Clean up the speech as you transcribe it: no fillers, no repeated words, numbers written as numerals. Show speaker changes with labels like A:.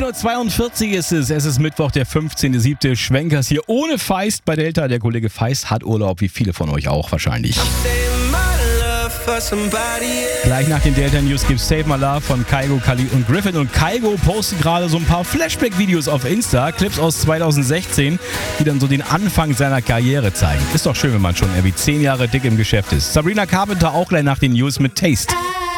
A: 7.42 Uhr ist es. Es ist Mittwoch, der 15.07. Schwenkers hier ohne Feist bei Delta. Der Kollege Feist hat Urlaub, wie viele von euch auch wahrscheinlich. Gleich nach den Delta News gibt's Save My Love von Kygo, Khalid und Griffin. Und Kygo postet gerade so ein paar Flashback-Videos auf Insta. Clips aus 2016, die dann so den Anfang seiner Karriere zeigen. Ist doch schön, wenn man schon irgendwie 10 Jahre dick im Geschäft ist. Sabrina Carpenter auch gleich nach den News mit Taste.